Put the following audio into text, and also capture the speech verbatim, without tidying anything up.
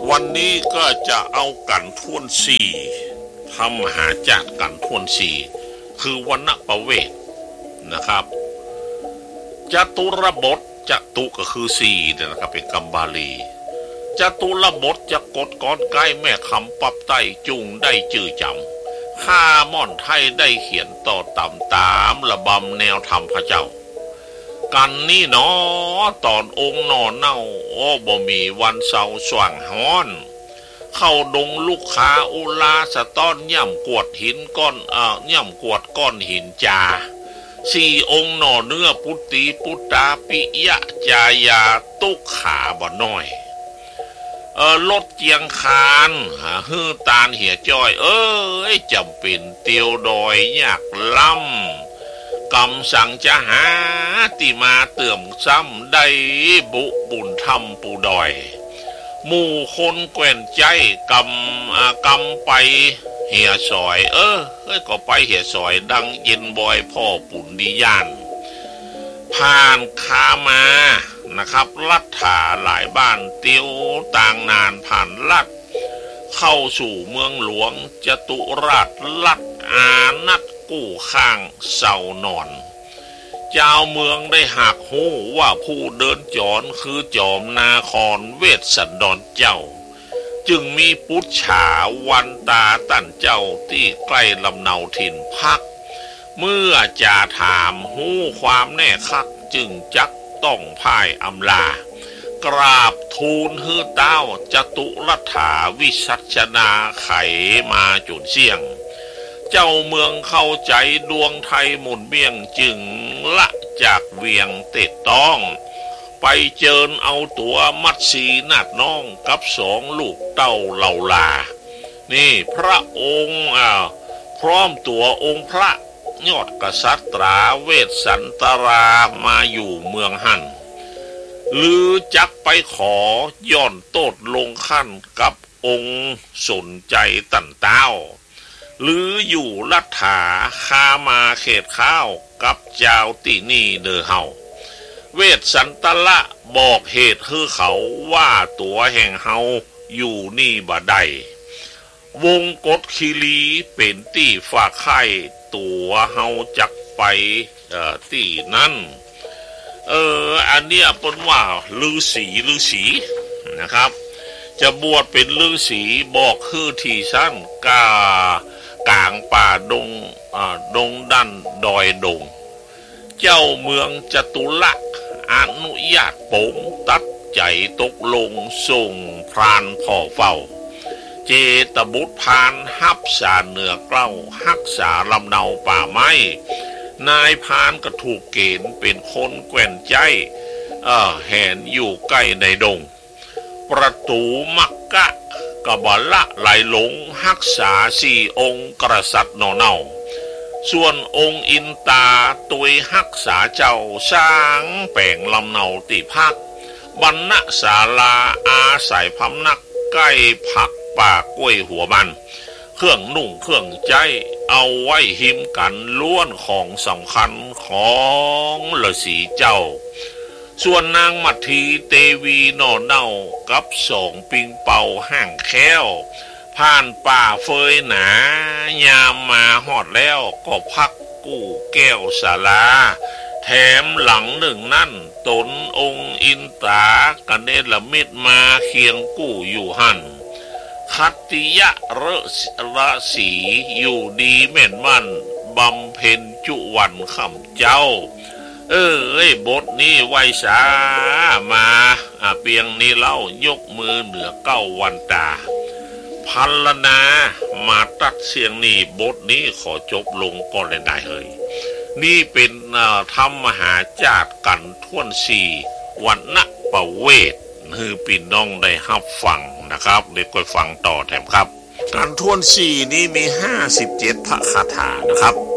วันนี้ก็จะเอากันท่วนสี่ทำมหาจักรกันท่วนสี่คือวรรณประเวทนะครับจตุรบทจตุก็คือสี่นะครับเป็นคำบาลีจตุรบทจะกดก้อนใกล้แม่คำปับไตจุงได้จื่อจำข้าม่อนไทยได้เขียนต่อตำตามระบำแนวธรรมพระเจ้ากันนี่เนาะตอนองค์นอนเน่าโอ้บ่มีวันเสาสว่างฮ้อนเข้าดงลูกค้าอุลาสะต้อนย่ำกวดหินก้อนเอ่อย่ำกวดก้อนหินจาสี่องค์หน่อเนื้อปุตติปุตตาปิยะจายาตุขาบ่น้อยเออลดเจียงคานหาฮื้อตาลเหี่ยจ้อยเอ้ยจำเป็นเตียวดอยยากล่ำกำสั่งจะหาติมาเตื่อมซ้ำได้บุบุญธรรมปูดอยหมู่คนแกว่นใจกำกำไปเหี่ยสอยเออเฮ้ยก็ไปเหี่ยสอยดังเย็นบอยพ่อปุ่นดิยานผ่านคามานะครับลัดถาหลายบ้านเตียวต่างนานผ่านลัดเข้าสู่เมืองหลวงจตุราชลัดอานัดกู้ข้างเสานอนเจ้าเมืองได้หักหูว่าผู้เดินจรคือจอมนาครเวสสันดรเจ้าจึงมีปุจฉาวันตาตั้นเจ้าที่ใกล้ลำเนาถิ่นพักเมื่อจะถามหูความแน่คักจึงจักต้องพ่ายอำลากราบทูลฮือเต้าจตุรัฐาวิสัชนาไขมาจุนเสี่ยงเจ้าเมืองเข้าใจดวงไทยหมุนเบี้ยงจึงละจากเวียงเตะต้องไปเจิญเอาตัวมัดสีนาดน้องกับสองลูกเต้าเหล่าลานี่พระองค์อ่าพร้อมตัวองค์พระยอดกษัตริย์ตราเวสสันตรามาอยู่เมืองหันหรือจักไปขอย่อนโตดลงขั้นกับองค์สนใจตันเต้าหรืออยู่ลัทธาคามาเขตข้าวกับเจ้าตีนี่เดอเฮาเวสสันตละบอกเหตุคือเขาว่าตัวแห่งเฮาอยู่นี่บ่ได้วงกฎคีรีเป็นที่ฝากไข่ตัวเฮาจักไปเอ่อที่นั่นเอออันเนี้ยเป็นว่าฤาษีฤาษีนะครับจะบวชเป็นฤาษีบอกคือที่สั้นกากลางป่าดงอ่าดงดันดอยดงเจ้าเมืองจตุละอนุญาตโปงตัดใจตกลงส่งพรานพ่อเฝ้าเจตบุตรพานฮับสาเหนือเกล้าฮักษาลำเนาป่าไม้นายพานก็ถูกเกณฑ์เป็นคนแกว่นใจเออแหนอยู่ใกล้ในดงประตูมักกะกบละไหลหลงฮักษาสี่องค์กษัตริย์นอเนาส่วนองค์อินตาตุยฮักษาเจ้าสร้างแป่งลำเนาติพักบรรณศาลาอาศัยพำนักใกล้ผักป่ากล้วยหัวมันเครื่องนุ่งเครื่องใจเอาไว้หิมกันล้วนของสำคัญของฤาษีเจ้าส่วนนางมัทธีเตวีนอเน่ากับสองปิงเป่าห่างแค้วผ่านป่าเฟยหนายามมาหอดแล้วก็พักกู้แก้วสาลาแถมหลังหนึ่งนั่นตนองค์อินตากระเนรมิตมาเคียงกู้อยู่หันคัตติยะระสีอยู่ดีแม่นมั่นบำเพ็ญจุวันคำเจ้าเออเอ้ยบทนี้ไว้สามาเปียงนี้เล่ายกมือเหนือเก้าวันตาพัลนามาตัดเสียงนี้บทนี้ขอจบลงก่อนเลยได้เฮ้ยนี่เป็นธรรมมหาจาตกันท่วนสี่วันณประเวทคือพี่น้องได้รับฟังนะครับเด็กก็ฟังต่อแถมครับการท่วนสี่นี้มีห้าสิบเจ็ดพระคาถานะครับ